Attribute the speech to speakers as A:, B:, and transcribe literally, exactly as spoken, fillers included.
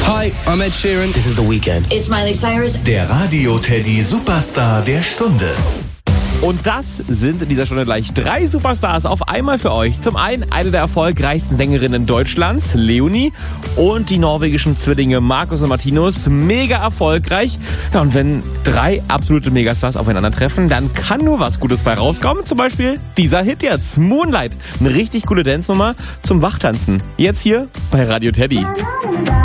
A: Hi, I'm Ed Sheeran.
B: This is The Weeknd.
C: It's Miley Cyrus.
D: Der Radio Teddy Superstar der Stunde.
E: Und das sind in dieser Stunde gleich drei Superstars auf einmal für euch. Zum einen eine der erfolgreichsten Sängerinnen Deutschlands, Leonie, und die norwegischen Zwillinge Markus und Martinus. Mega erfolgreich. Ja, und wenn drei absolute Megastars aufeinandertreffen, dann kann nur was Gutes bei rauskommen. Zum Beispiel dieser Hit jetzt, Moonlight. Eine richtig coole Dance-Nummer zum Wachtanzen. Jetzt hier bei Radio Teddy.